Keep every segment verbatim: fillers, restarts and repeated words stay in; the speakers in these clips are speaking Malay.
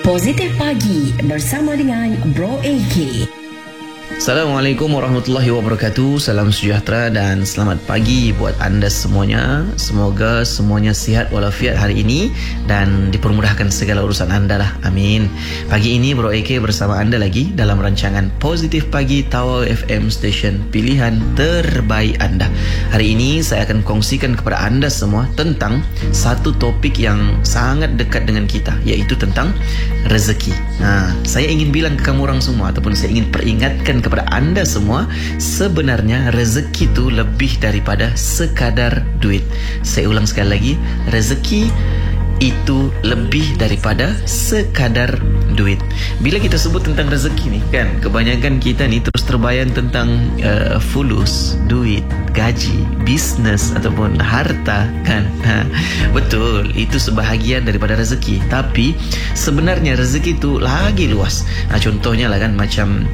Positif Pagi bersama dengan Bro A K. Assalamualaikum warahmatullahi wabarakatuh. Salam sejahtera dan selamat pagi buat anda semuanya. Semoga semuanya sihat walafiat hari ini dan dipermudahkan segala urusan anda lah. Amin. Pagi ini Bro A K bersama anda lagi dalam rancangan Positif Pagi Tawau F M Station pilihan terbaik anda. Hari ini saya akan kongsikan kepada anda semua tentang satu topik yang sangat dekat dengan kita, iaitu tentang rezeki. Nah, saya ingin bilang ke kamu orang semua, ataupun saya ingin peringatkan kepada anda semua, sebenarnya rezeki itu lebih daripada sekadar duit. Saya ulang sekali lagi, rezeki itu lebih daripada sekadar duit. Bila kita sebut tentang rezeki ni kan, kebanyakan kita ni terus terbayang tentang uh, fulus, duit, gaji, bisnes ataupun harta kan. Ha, betul, itu sebahagian daripada rezeki. Tapi sebenarnya rezeki itu lagi luas. Nah, contohnya lah kan, macam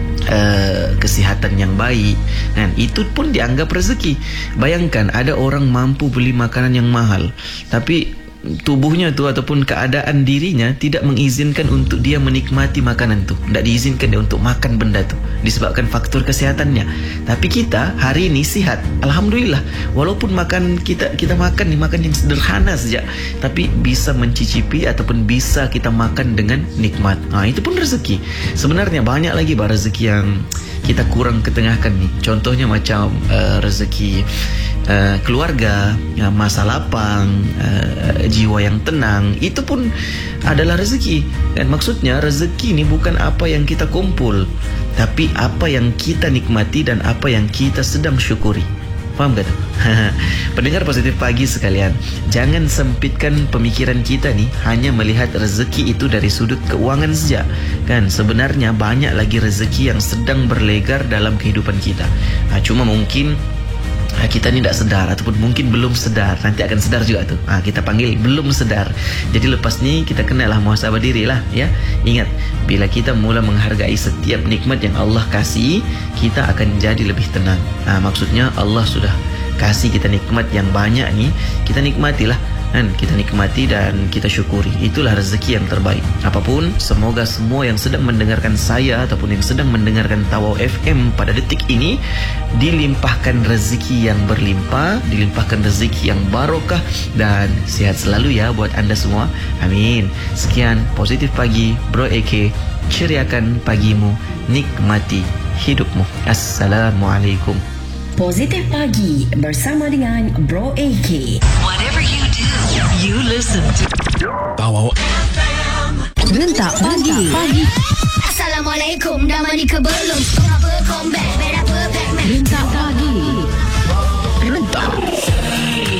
Uh, kesihatan yang baik kan, itu pun dianggap rezeki. Bayangkan ada orang mampu beli makanan yang mahal, tapi tubuhnya tu ataupun keadaan dirinya tidak mengizinkan untuk dia menikmati makanan tu, tidak diizinkan dia untuk makan benda tu disebabkan faktor kesehatannya. Tapi kita hari ini sihat, alhamdulillah. Walaupun makan kita kita makan ni makan yang sederhana saja, tapi bisa mencicipi ataupun bisa kita makan dengan nikmat. Nah, itu pun rezeki. Sebenarnya banyak lagi bah rezeki yang kita kurang ketengahkan ni. Contohnya macam uh, rezeki uh, keluarga, uh, masa lapang, uh, jiwa yang tenang, itu pun adalah rezeki. Dan maksudnya rezeki ni bukan apa yang kita kumpul, tapi apa yang kita nikmati dan apa yang kita sedang syukuri. Faham tak? Pendengar Positif Pagi sekalian, jangan sempitkan pemikiran kita ni hanya melihat rezeki itu dari sudut keuangan saja kan. Sebenarnya banyak lagi rezeki yang sedang berlegar dalam kehidupan kita. Nah, cuma mungkin kita ni tak sedar, ataupun mungkin belum sedar. Nanti akan sedar juga tu. Ha, kita panggil belum sedar. Jadi lepas ni kita kenalah muhasabah diri lah ya. Ingat, bila kita mula menghargai setiap nikmat yang Allah kasih, kita akan jadi lebih tenang. Ha, maksudnya Allah sudah kasih kita nikmat yang banyak ni, kita nikmatilah kan, kita nikmati dan kita syukuri. Itulah rezeki yang terbaik. Apapun, semoga semua yang sedang mendengarkan saya ataupun yang sedang mendengarkan Tawau F M pada detik ini dilimpahkan rezeki yang berlimpah, dilimpahkan rezeki yang barokah dan sihat selalu ya buat anda semua. Amin. Sekian Positif Pagi Bro A K, ceriakan pagimu, nikmati hidupmu. Assalamualaikum. Positif Pagi bersama dengan Bro A K. Whatever you do, you listen to Tawau Rentak Pagi. Pagi. Assalamualaikum, dah mandi ke belum? Apa comeback?